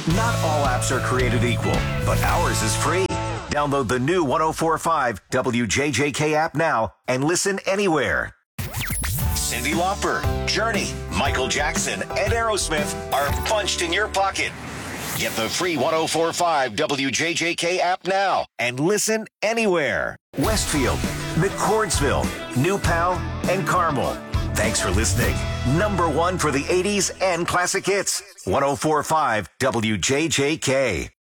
Not all apps are created equal, but ours is free. Download the new 104.5 WJJK app now and listen anywhere. Cyndi Lauper, Journey, Michael Jackson, and Aerosmith are punched in your pocket. Get the free 104.5 WJJK app now and listen anywhere. Westfield, McCordsville, New Pal, and Carmel. Thanks for listening. Number one for the 80s and classic hits. 104.5 WJJK.